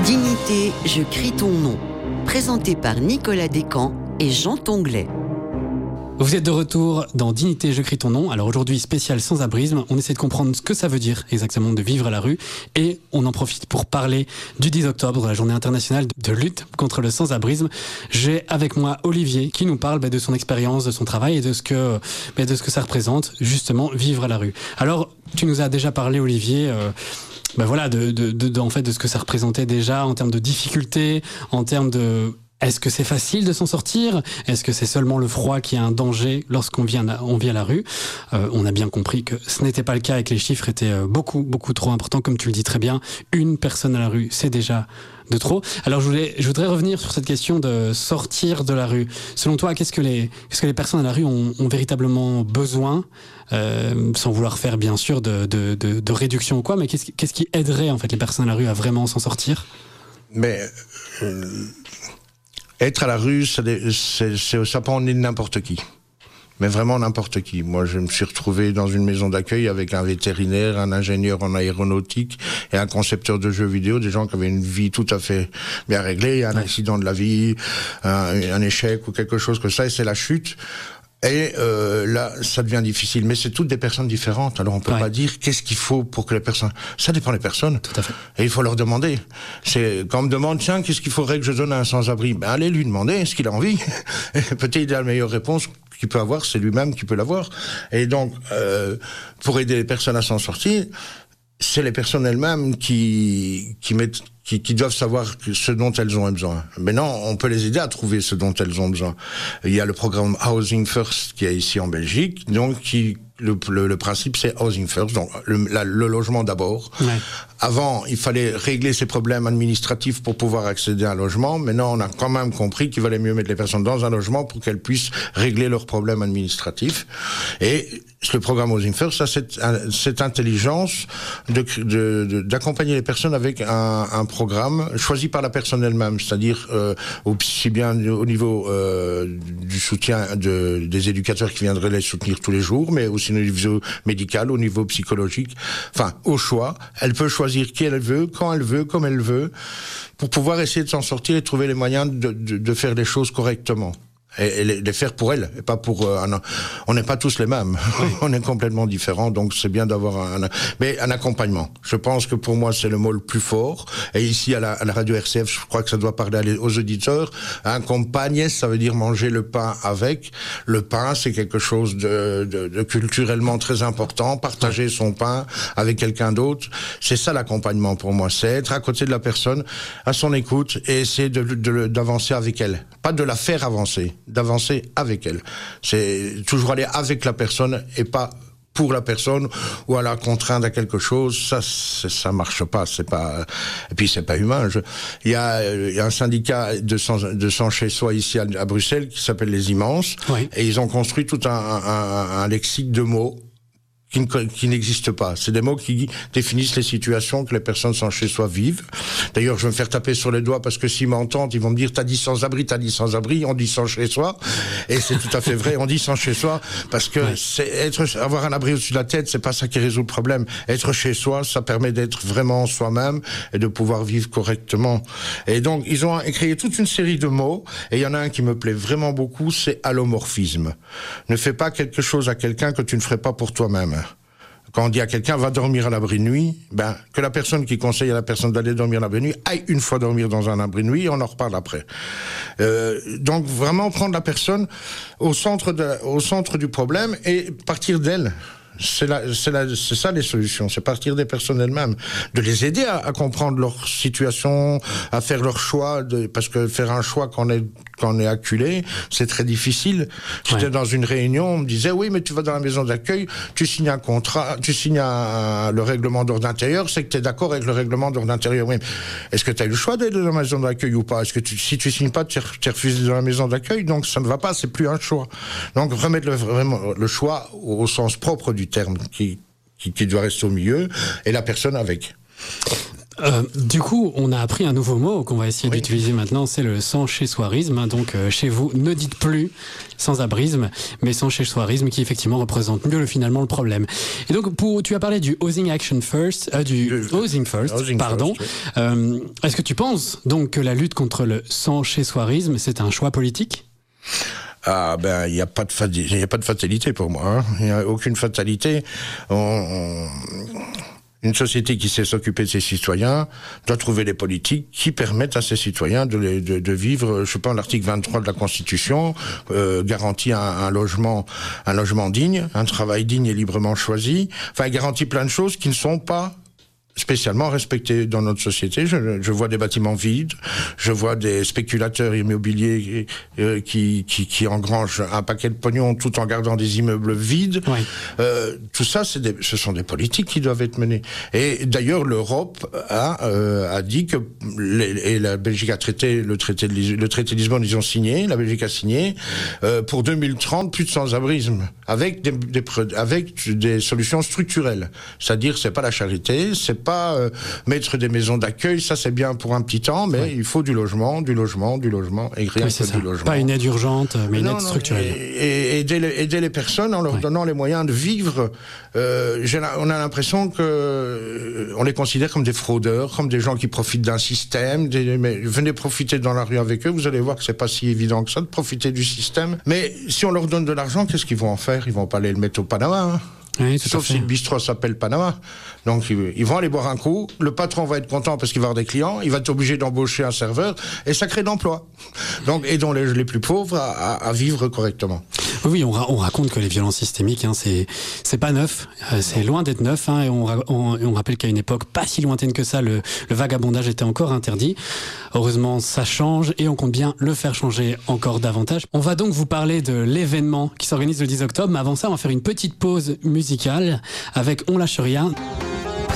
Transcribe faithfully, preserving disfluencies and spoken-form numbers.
Dignité, je crie ton nom. Présenté par Nicolas Descamps et Jean Tonglet. Vous êtes de retour dans Dignité, je crie ton nom. Alors aujourd'hui, spécial sans-abrisme. On essaie de comprendre ce que ça veut dire exactement de vivre à la rue. Et on en profite pour parler du dix octobre, la journée internationale de lutte contre le sans-abrisme. J'ai avec moi Olivier qui nous parle bah, de son expérience, de son travail et de ce que, bah, de ce que ça représente, justement, vivre à la rue. Alors, tu nous as déjà parlé, Olivier, euh, bah, voilà, de, de, de, de, en fait, de ce que ça représentait déjà en termes de difficultés, en termes de... Est-ce que c'est facile de s'en sortir ? Est-ce que c'est seulement le froid qui est un danger lorsqu'on vient à, on vit à la rue ? euh, On a bien compris que ce n'était pas le cas et que les chiffres étaient beaucoup, beaucoup trop importants. Comme tu le dis très bien, une personne à la rue, c'est déjà de trop. Alors je, voulais, je voudrais revenir sur cette question de sortir de la rue. Selon toi, qu'est-ce que les, qu'est-ce que les personnes à la rue ont, ont véritablement besoin, euh, sans vouloir faire bien sûr de, de, de, de réduction ou quoi, mais qu'est-ce qui, qu'est-ce qui aiderait en fait les personnes à la rue à vraiment s'en sortir ? Mais... Euh... Être à la rue, c'est, c'est, c'est, ça peut en être n'importe qui. Mais vraiment n'importe qui. Moi, je me suis retrouvé dans une maison d'accueil avec un vétérinaire, un ingénieur en aéronautique et un concepteur de jeux vidéo, des gens qui avaient une vie tout à fait bien réglée, un ouais. accident de la vie, un, un échec ou quelque chose comme ça, et c'est la chute. Et euh, là, ça devient difficile. Mais c'est toutes des personnes différentes. Alors on peut ouais. pas dire qu'est-ce qu'il faut pour que les personnes... Ça dépend des personnes. Tout à fait. Et il faut leur demander. C'est quand on me demande, tiens, qu'est-ce qu'il faudrait que je donne à un sans-abri ? Ben allez lui demander, est-ce qu'il a envie ? Peut-être il a la meilleure réponse qu'il peut avoir, c'est lui-même qui peut l'avoir. Et donc, euh, pour aider les personnes à s'en sortir, c'est les personnes elles-mêmes qui qui mettent qui, qui doivent savoir ce dont elles ont besoin. Maintenant, on peut les aider à trouver ce dont elles ont besoin. Il y a le programme Housing First qui est ici en Belgique, donc qui le, le, le principe c'est Housing First, donc le, la, le logement d'abord. Ouais. Avant, il fallait régler ces problèmes administratifs pour pouvoir accéder à un logement. Maintenant, on a quand même compris qu'il valait mieux mettre les personnes dans un logement pour qu'elles puissent régler leurs problèmes administratifs. Et le programme Housing First, ça, cette, cette intelligence de, de, de, d'accompagner les personnes avec un, un programme choisi par la personne elle-même, c'est-à-dire euh, aussi bien au niveau euh, du soutien de, des éducateurs qui viendraient les soutenir tous les jours, mais aussi au niveau médical, au niveau psychologique, enfin au choix. Elle peut choisir qui elle veut, quand elle veut, comme elle veut, pour pouvoir essayer de s'en sortir et trouver les moyens de, de, de faire les choses correctement. Et, et les, les faire pour elle, et pas pour euh, un, on n'est pas tous les mêmes, oui. On est complètement différents, donc c'est bien d'avoir un, un mais un accompagnement. Je pense que pour moi c'est le mot le plus fort. Et ici à la, à la radio R C F, je crois que ça doit parler aux auditeurs. Accompagner, ça veut dire manger le pain avec. Le pain, c'est quelque chose de, de, de culturellement très important. Partager son pain avec quelqu'un d'autre, c'est ça l'accompagnement pour moi. C'est être à côté de la personne, à son écoute, et essayer de, de, de, d'avancer avec elle, pas de la faire avancer. D'avancer avec elle. C'est toujours aller avec la personne et pas pour la personne ou à la contraindre à quelque chose. Ça, ça marche pas. C'est pas. Et puis c'est pas humain. Je... Il y a, il y a un syndicat de sans, de sans chez soi ici à, à Bruxelles qui s'appelle les Immenses, oui. Et ils ont construit tout un, un, un lexique de mots qui, qui n'existe pas. C'est des mots qui définissent les situations que les personnes sans chez soi vivent. D'ailleurs, je vais me faire taper sur les doigts parce que s'ils m'entendent, ils vont me dire « t'as dit sans-abri, t'as dit sans-abri », on dit sans chez soi. Et c'est tout à fait vrai, on dit sans chez soi parce que ouais. c'est être, avoir un abri au-dessus de la tête, c'est pas ça qui résout le problème. Être chez soi, ça permet d'être vraiment soi-même et de pouvoir vivre correctement. Et donc, ils ont créé toute une série de mots et il y en a un qui me plaît vraiment beaucoup, c'est allomorphisme. Ne fais pas quelque chose à quelqu'un que tu ne ferais pas pour toi-même. Quand on dit à quelqu'un, va dormir à l'abri de nuit, ben, que la personne qui conseille à la personne d'aller dormir à l'abri de nuit aille une fois dormir dans un abri de nuit et on en reparle après. Euh, donc, vraiment prendre la personne au centre de, au centre du problème et partir d'elle. C'est, la, c'est, la, c'est ça les solutions, c'est partir des personnes elles-mêmes, de les aider à, à comprendre leur situation, à faire leur choix, de, parce que faire un choix quand on est, quand on est acculé, c'est très difficile. J'étais ouais. dans une réunion, on me disait oui mais tu vas dans la maison d'accueil, tu signes un contrat, tu signes un, le règlement d'ordre intérieur, c'est que tu es d'accord avec le règlement d'ordre intérieur. Oui. Est-ce que tu as eu le choix d'aller dans la maison d'accueil ou pas ? Est-ce que tu, si tu signes pas, tu es refusé dans la maison d'accueil, donc ça ne va pas, c'est plus un choix. Donc remettre le, vraiment le choix au, au sens propre du terme qui, qui, qui doit rester au milieu et la personne avec. Euh, du coup, on a appris un nouveau mot qu'on va essayer oui. d'utiliser maintenant, c'est le sans-chez-soirisme. Hein, donc, euh, chez vous, ne dites plus sans-abrisme, mais sans-chez-soirisme, qui effectivement représente mieux le, finalement le problème. Et donc, pour, tu as parlé du Housing Action First, euh, du Le, Housing First, housing pardon. first, oui. euh, est-ce que tu penses donc que la lutte contre le sans-chez-soirisme, c'est un choix politique ? Ah ben il n'y a pas de fa- il y a pas de fatalité pour moi. Il hein. n'y a aucune fatalité. On, on... Une société qui sait s'occuper de ses citoyens doit trouver des politiques qui permettent à ses citoyens de, les, de, de vivre. Je sais pas, l'article vingt-trois de la Constitution euh, garantit un, un logement, un logement digne, un travail digne et librement choisi. Enfin, il garantit plein de choses qui ne sont pas spécialement respecté dans notre société. Je, je vois des bâtiments vides, je vois des spéculateurs immobiliers euh, qui, qui, qui engrangent un paquet de pognon tout en gardant des immeubles vides. Oui. Euh, tout ça, c'est des, ce sont des politiques qui doivent être menées. Et d'ailleurs, l'Europe a, euh, a dit que, les, et la Belgique a traité le traité de, le traité de Lisbonne, ils ont signé, la Belgique a signé, euh, pour deux mille trente, plus de sans-abrisme, avec des, des, avec des solutions structurelles. C'est-à-dire, c'est pas la charité, c'est pas euh, mettre des maisons d'accueil, ça c'est bien pour un petit temps, mais oui. il faut du logement, du logement, du logement, et rien oui, que du logement. Pas une aide urgente, mais une non, aide non, structurelle. Et, et aider, les, aider les personnes en leur oui. donnant les moyens de vivre. Euh, j'ai, on a l'impression que euh, on les considère comme des fraudeurs, comme des gens qui profitent d'un système. Des, mais venez profiter dans la rue avec eux, vous allez voir que c'est pas si évident que ça de profiter du système. Mais si on leur donne de l'argent, qu'est-ce qu'ils vont en faire ? Ils vont pas aller le mettre au Panama. Hein. Oui, tout Sauf si le bistrot s'appelle Panama. Donc, ils, ils vont aller boire un coup. Le patron va être content parce qu'il va avoir des clients. Il va être obligé d'embaucher un serveur. Et ça crée d'emplois. Donc, aidons les, les plus pauvres à, à, à vivre correctement. Oui, on, ra- on raconte que les violences systémiques, hein, c'est, c'est pas neuf. Euh, c'est loin d'être neuf. Hein, et on, ra- on, on rappelle qu'à une époque pas si lointaine que ça, le, le vagabondage était encore interdit. Heureusement, ça change et on compte bien le faire changer encore davantage. On va donc vous parler de l'événement qui s'organise le dix octobre. Mais avant ça, on va faire une petite pause musicale avec On lâche rien.